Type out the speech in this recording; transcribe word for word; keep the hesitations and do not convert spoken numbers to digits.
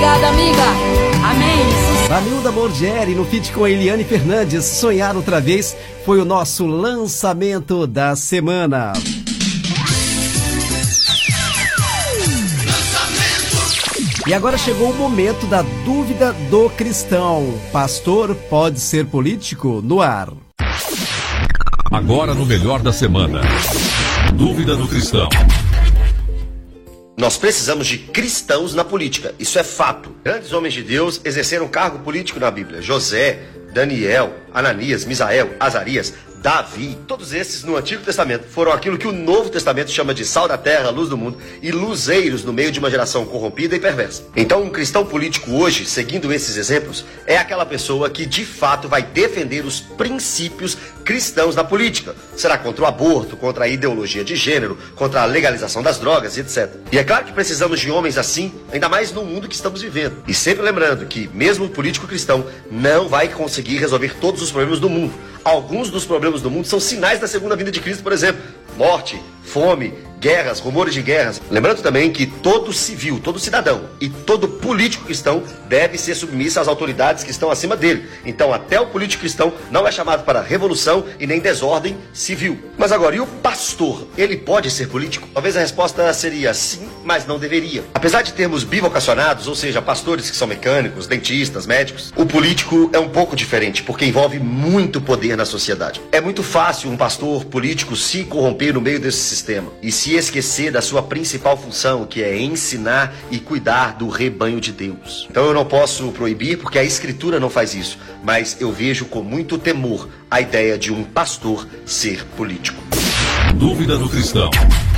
Obrigada, amiga. Amém. Vanilda Borgeri no feat com a Eliane Fernandes, Sonhar Outra Vez, foi o nosso lançamento da semana. E agora chegou o momento da dúvida do cristão. Pastor pode ser político? No ar. Agora no Melhor da Semana. Dúvida do cristão. Nós precisamos de cristãos na política, isso é fato. Grandes homens de Deus exerceram cargo político na Bíblia. José, Daniel, Ananias, Misael, Azarias, Davi, todos esses no Antigo Testamento foram aquilo que o Novo Testamento chama de sal da terra, luz do mundo e luzeiros no meio de uma geração corrompida e perversa. Então um cristão político hoje, seguindo esses exemplos, é aquela pessoa que de fato vai defender os princípios cristãos na política. Será contra o aborto, contra a ideologia de gênero, contra a legalização das drogas, etcétera. E é claro que precisamos de homens assim, ainda mais no mundo que estamos vivendo. E sempre lembrando que mesmo o político cristão não vai conseguir resolver todos os problemas do mundo. Alguns dos problemas do mundo são sinais da segunda vinda de Cristo, por exemplo, morte, fome, guerras, rumores de guerras. Lembrando também que todo civil, todo cidadão e todo político cristão deve ser submisso às autoridades que estão acima dele. Então até o político cristão não é chamado para revolução e nem desordem civil. Mas agora, e o pastor? Ele pode ser político? Talvez a resposta seria sim, mas não deveria. Apesar de termos bivocacionados, ou seja, pastores que são mecânicos, dentistas, médicos, o político é um pouco diferente, porque envolve muito poder na sociedade. É muito fácil um pastor político se corromper no meio desse sistema e se esquecer da sua principal função, que é ensinar e cuidar do rebanho de Deus. Então eu não posso proibir, porque a Escritura não faz isso, mas eu vejo com muito temor a ideia de um pastor ser político. Dúvida do cristão.